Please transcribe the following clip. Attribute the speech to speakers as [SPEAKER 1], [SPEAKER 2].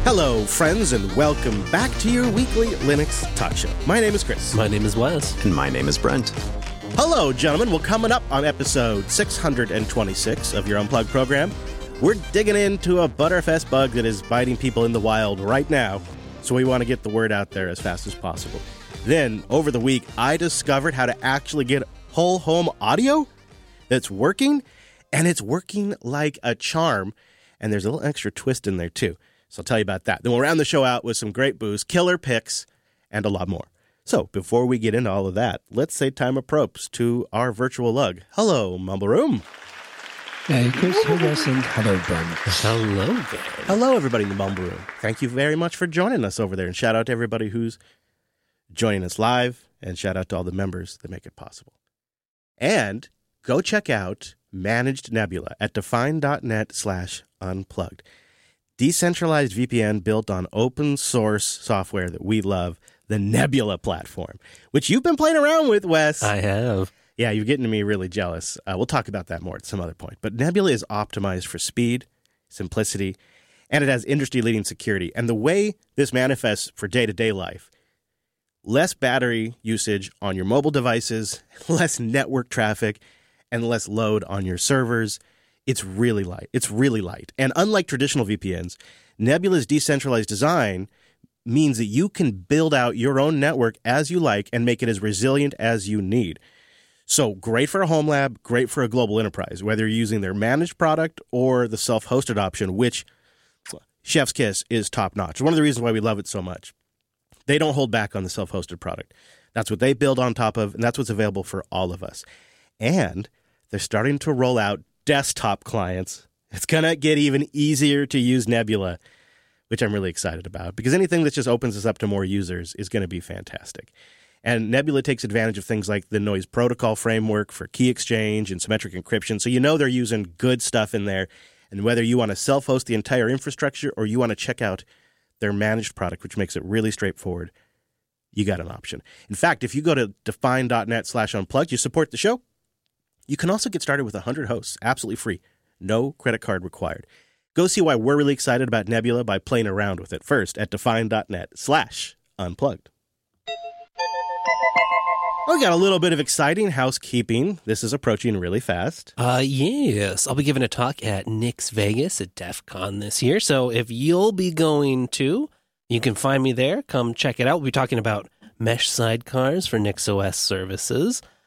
[SPEAKER 1] Hello, friends, and welcome back to your weekly Linux Talk Show. My name is Chris.
[SPEAKER 2] My name is Wes.
[SPEAKER 3] And my name is Brent.
[SPEAKER 1] Hello, gentlemen. Well, coming up on episode 626 of your Unplugged program, we're digging into a Btrfs bug that is biting people in the wild right now, so we want to get the word out there as fast as possible. Then, over the week, I discovered how to actually get whole home audio that's working, and it's working like a charm, and there's a little extra twist in there, too. So I'll tell you about that. Then we'll round the show out with some great booze, killer picks, and a lot more. So before we get into all of that, let's say time approps to our virtual lug. Hello, Mumble Room.
[SPEAKER 4] Hey, Chris. Hey, Wes, and hello, Brent.
[SPEAKER 2] Hello there.
[SPEAKER 1] Hello, everybody in the Mumble Room. Thank you very much for joining us over there. And shout out to everybody who's joining us live, and shout out to all the members that make it possible. And go check out Managed Nebula at define.net/unplugged. Decentralized VPN built on open source software that we love, the Nebula platform, which you've been playing around with, Wes.
[SPEAKER 2] I have.
[SPEAKER 1] Yeah, you're getting me really jealous. We'll talk about that more at some other point. But Nebula is optimized for speed, simplicity, and it has industry-leading security. And the way this manifests for day-to-day life, less battery usage on your mobile devices, less network traffic, and less load on your servers. It's really light. It's really light. And unlike traditional VPNs, Nebula's decentralized design means that you can build out your own network as you like and make it as resilient as you need. So great for a home lab, great for a global enterprise, whether you're using their managed product or the self-hosted option, which, chef's kiss, is top-notch. One of the reasons why we love it so much. They don't hold back on the self-hosted product. That's what they build on top of, and that's what's available for all of us. And they're starting to roll out desktop clients. It's going to get even easier to use Nebula, which I'm really excited about, because anything that just opens us up to more users is going to be fantastic. And Nebula takes advantage of things like the Noise Protocol framework for key exchange and symmetric encryption, so you know they're using good stuff in there. And whether you want to self-host the entire infrastructure or you want to check out their managed product, which makes it really straightforward, you got an option. In fact, if you go to define.net/unplugged, you support the show. You can also get started with 100 hosts, absolutely free. No credit card required. Go see why we're really excited about Nebula by playing around with it first at define.net/unplugged. We got a little bit of exciting housekeeping. This is approaching really fast.
[SPEAKER 2] Yes. I'll be giving a talk at Nix Vegas at DEF CON this year. So if you'll be going too, you can find me there. Come check it out. We'll be talking about mesh sidecars for NixOS services.